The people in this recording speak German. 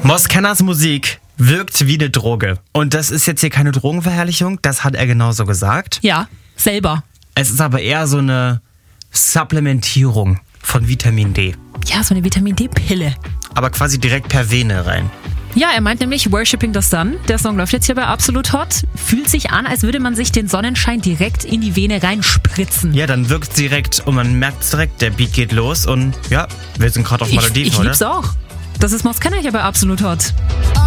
Moscanas Musik wirkt wie eine Droge. Und das ist jetzt hier keine Drogenverherrlichung, das hat er genauso gesagt. Ja, selber. Es ist aber eher so eine Supplementierung von Vitamin D. Ja, so eine Vitamin-D-Pille. Aber quasi direkt per Vene rein. Ja, er meint nämlich Worshipping the Sun. Der Song läuft jetzt hier bei Absolut Hot. Fühlt sich an, als würde man sich den Sonnenschein direkt in die Vene reinspritzen. Ja, dann wirkt es direkt und man merkt es direkt, der Beat geht los und ja, wir sind gerade auf Malediven, ich oder? lieb's auch. Das ist Moscana hier bei Absolut Hot.